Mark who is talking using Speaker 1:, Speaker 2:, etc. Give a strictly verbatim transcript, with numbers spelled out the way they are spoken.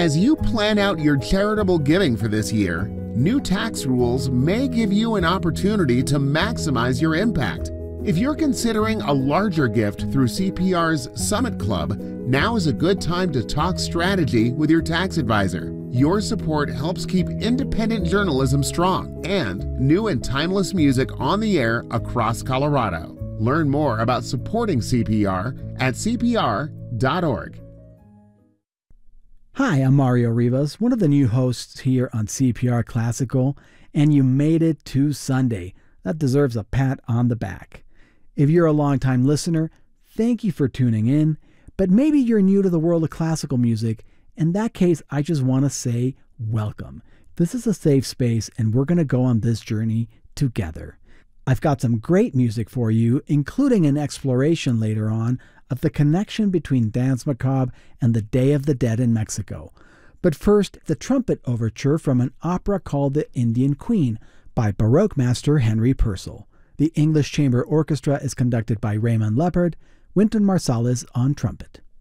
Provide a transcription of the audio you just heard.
Speaker 1: As you plan out your charitable giving for this year, new tax rules may give you an opportunity to maximize your impact. If you're considering a larger gift through C P R's Summit Club, now is a good time to talk strategy with your tax advisor. Your support helps keep independent journalism strong and new and timeless music on the air across Colorado. Learn more about supporting C P R at C P R dot org.
Speaker 2: Hi, I'm Mario Rivas, one of the new hosts here on C P R Classical, and you made it to Sunday. That deserves a pat on the back. If you're a longtime listener, thank you for tuning in, but maybe you're new to the world of classical music. In that case, I just want to say welcome. This is a safe space, and we're going to go on this journey together. I've got some great music for you, including an exploration later on of the connection between Danse Macabre and the Day of the Dead in Mexico. But first, the trumpet overture from an opera called The Indian Queen by Baroque master Henry Purcell. The English Chamber Orchestra is conducted by Raymond Leppard, Wynton Marsalis on trumpet.